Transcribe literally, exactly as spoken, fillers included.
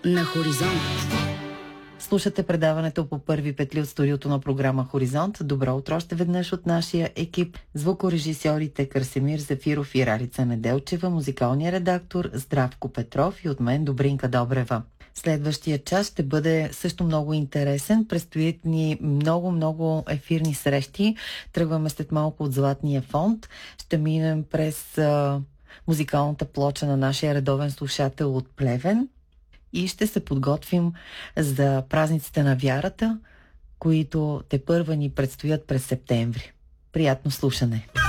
на Хоризонт. Слушате предаването по първи петли от студиото на програма Хоризонт. Добро утро още веднъж от нашия екип. Звукорежисьорите Красимир Зефиров и Ралица Неделчева, музикалният редактор Здравко Петров и от мен Добринка Добрева. Следващия час ще бъде също много интересен. Предстоят ни много-много ефирни срещи. Тръгваме след малко от Златния фонд. Ще минем през а, музикалната плоча на нашия редовен слушател от Плевен и ще се подготвим за празниците на вярата, които тепърва ни предстоят през септември. Приятно слушане!